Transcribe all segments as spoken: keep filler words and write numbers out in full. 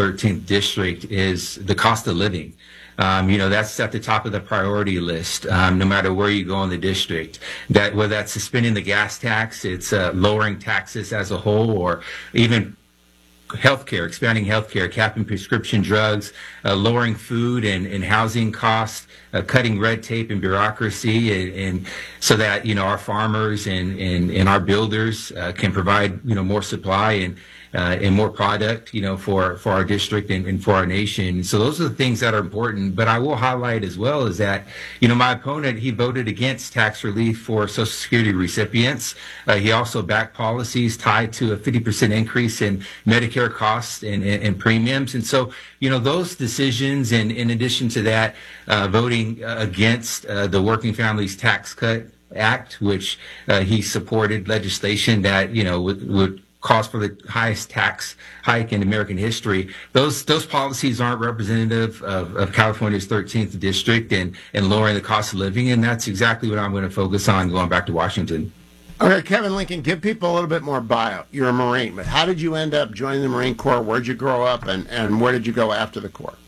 thirteenth District is the cost of living. Um, you know, that's at the top of the priority list, um, no matter where you go in the district. That whether that's suspending the gas tax, it's uh, lowering taxes as a whole, or even healthcare, expanding healthcare, capping prescription drugs, uh, lowering food and, and housing costs, uh, cutting red tape and bureaucracy, and, and so that, you know, our farmers and, and, and our builders uh, can provide, you know, more supply and uh, and more product, you know, for, for our district and, and for our nation. So those are the things that are important. But I will highlight as well is that, you know, my opponent, he voted against tax relief for Social Security recipients. Uh, he also backed policies tied to a fifty percent increase in Medicare costs and, and, and premiums. And so, you know, those decisions, and in addition to that, uh, voting against uh, the Working Families Tax Cut Act, which uh, he supported legislation that, you know, would, would calls for the highest tax hike in American history. Those those policies aren't representative of, of California's thirteenth District and, and lowering the cost of living, and that's exactly what I'm going to focus on going back to Washington. Okay, Kevin Lincoln, give people a little bit more bio. You're a Marine, but how did you end up joining the Marine Corps? Where'd you grow up, and, and where did you go after the Corps?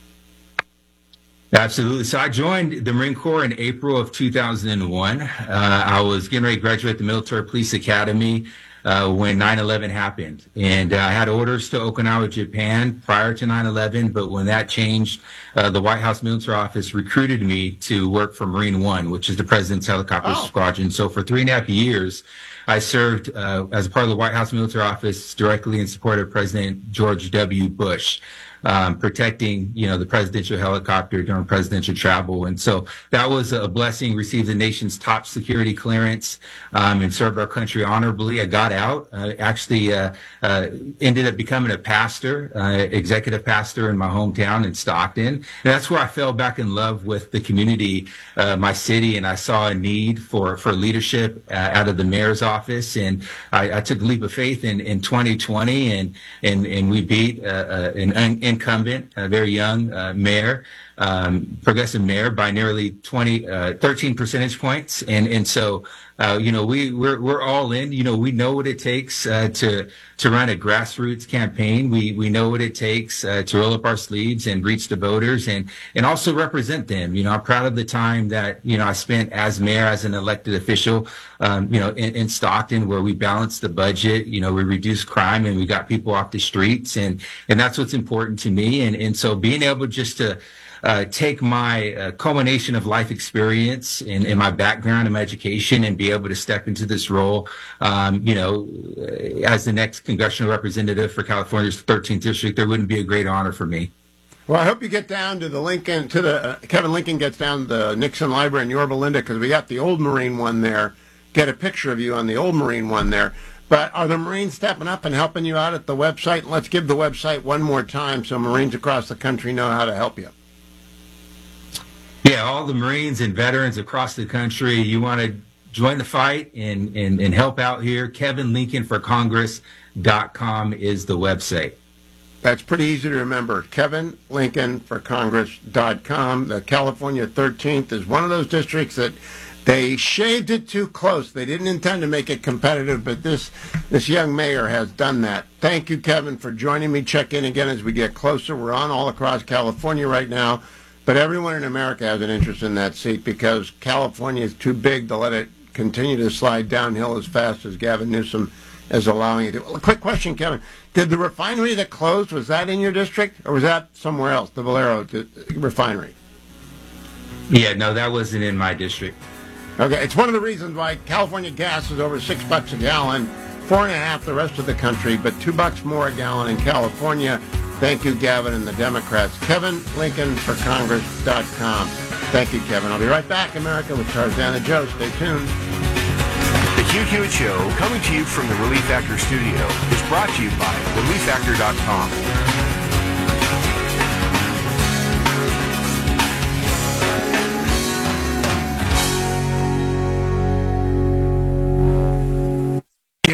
Absolutely. So I joined the Marine Corps in April of two thousand one. Uh, I was getting ready to graduate the Military Police Academy Uh, when nine eleven happened. And uh, I had orders to Okinawa, Japan prior to nine eleven, but when that changed, uh, the White House Military Office recruited me to work for Marine One, which is the President's Helicopter oh. Squadron. So for three and a half years, I served uh, as a part of the White House Military Office directly in support of President George W. Bush. Um, protecting, you know, the presidential helicopter during presidential travel. And so that was a blessing, received the nation's top security clearance, um, and served our country honorably. I got out, uh, actually uh, uh, ended up becoming a pastor, uh, executive pastor in my hometown in Stockton. And that's where I fell back in love with the community, uh, my city, and I saw a need for, for leadership uh, out of the mayor's office. And I, I took a leap of faith in, in twenty twenty, and, and, and we beat uh, uh, an un- incumbent, a very young uh, mayor, um, progressive mayor, by nearly twenty, uh, thirteen percentage points. And and so, uh, you know, we we're we're all in. You know, we know what it takes uh, to to run a grassroots campaign. We we know what it takes uh, to roll up our sleeves and reach the voters and and also represent them. You know, I'm proud of the time that, you know, I spent as mayor, as an elected official, um, you know, in, in Stockton, where we balanced the budget. You know, we reduced crime and we got people off the streets, and and that's what's important to me. And and so being able just to Uh, take my uh, culmination of life experience and, and my background and my education and be able to step into this role, um, you know, as the next congressional representative for California's thirteenth District, there wouldn't be a great honor for me. Well, I hope you get down to the Lincoln, to the, uh, Kevin Lincoln gets down to the Nixon Library in Yorba Linda, because we got the old Marine One there. Get a picture of you on the old Marine One there. But are the Marines stepping up and helping you out at the website? Let's give the website one more time so Marines across the country know how to help you. Yeah, all the Marines and veterans across the country, you want to join the fight and, and, and help out here, Kevin Lincoln for Congress dot com is the website. That's pretty easy to remember, Kevin Lincoln for Congress dot com. The California thirteenth is one of those districts that they shaved it too close. They didn't intend to make it competitive, but this this young mayor has done that. Thank you, Kevin, for joining me. Check in again as we get closer. We're on all across California right now. But everyone in America has an interest in that seat because California is too big to let it continue to slide downhill as fast as Gavin Newsom is allowing it to. Well, a quick question, Kevin. Did the refinery that closed, was that in your district, or was that somewhere else, the Valero refinery? Yeah, no, that wasn't in my district. Okay, it's one of the reasons why California gas is over six bucks a gallon, four and a half the rest of the country, but two bucks more a gallon in California. Thank you, Gavin and the Democrats. Kevin Lincoln for Congress dot com. Thank you, Kevin. I'll be right back, America, with Tarzana Joe. Stay tuned. The Hugh Hewitt Show, coming to you from the Relief Factor studio, is brought to you by relief factor dot com.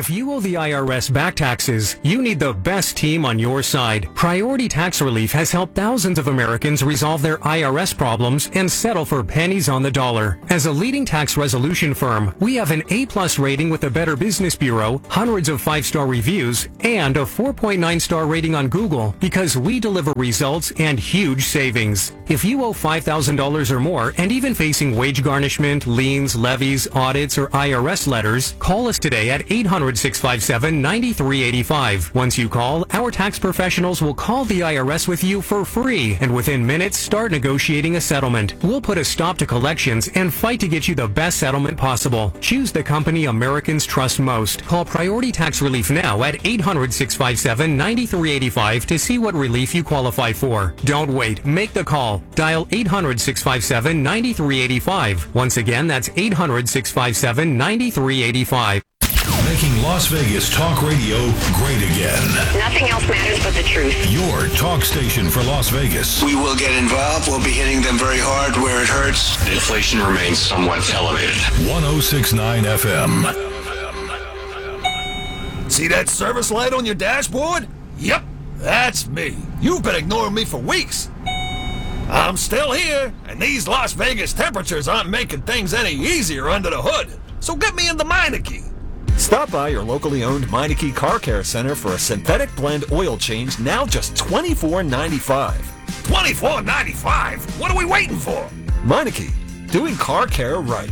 If you owe the I R S back taxes, you need the best team on your side. Priority Tax Relief has helped thousands of Americans resolve their I R S problems and settle for pennies on the dollar. As a leading tax resolution firm, we have an A-plus rating with the Better Business Bureau, hundreds of five-star reviews, and a four point nine star rating on Google because we deliver results and huge savings. If you owe five thousand dollars or more and even facing wage garnishment, liens, levies, audits, or I R S letters, call us today at eight hundred, six five seven, nine three eight five. Once you call, our tax professionals will call the I R S with you for free and within minutes start negotiating a settlement. We'll put a stop to collections and fight to get you the best settlement possible. Choose the company Americans trust most. Call Priority Tax Relief now at eight hundred, six five seven, nine three eight five to see what relief you qualify for. Don't wait. Make the call. Dial eight hundred, six five seven, nine three eight five. Once again, that's eight hundred, six five seven, nine three eight five. Making Las Vegas talk radio great again. Nothing else matters but the truth. Your talk station for Las Vegas. We will get involved. We'll be hitting them very hard where it hurts. Inflation remains somewhat elevated. one oh six point nine F M. See that service light on your dashboard? Yep, that's me. You've been ignoring me for weeks. I'm still here, and these Las Vegas temperatures aren't making things any easier under the hood. So get me into Meineke. Stop by your locally owned Meineke Car Care Center for a synthetic blend oil change, now just twenty-four ninety-five. twenty-four ninety-five? What are we waiting for? Meineke, doing car care right.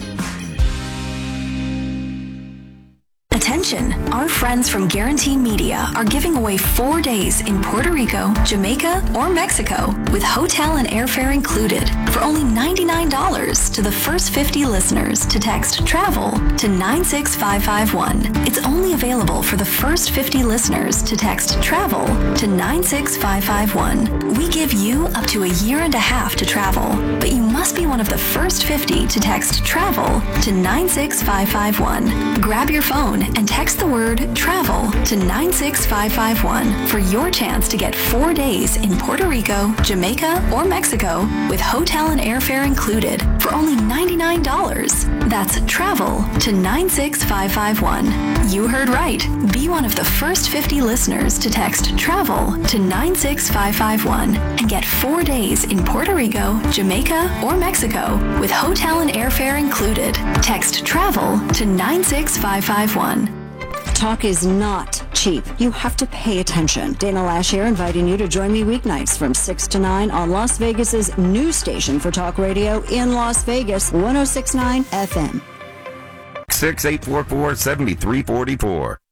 Attention, our friends from Guarantee Media are giving away four days in Puerto Rico, Jamaica, or Mexico with hotel and airfare included for only ninety-nine dollars to the first fifty listeners to text TRAVEL to nine six five five one. It's only available for the first fifty listeners to text TRAVEL to nine six five five one. We give you up to a year and a half to travel, but you must be one of the first fifty to text TRAVEL to nine six five five one. Grab your phone and text the word TRAVEL to nine six five five one for your chance to get four days in Puerto Rico, Jamaica, or Mexico with hotel and airfare included for only ninety-nine dollars. That's TRAVEL to nine six five five one. You heard right. Be one of the first fifty listeners to text TRAVEL to nine six five five one and get four days in Puerto Rico, Jamaica, or Mexico with hotel and airfare included. Text TRAVEL to nine six five five one. Talk is not cheap. You have to pay attention. Dana Lash here, inviting you to join me weeknights from six to nine on Las Vegas's new station for talk radio in Las Vegas, one oh six point nine F M. six eight four four, seven three four four.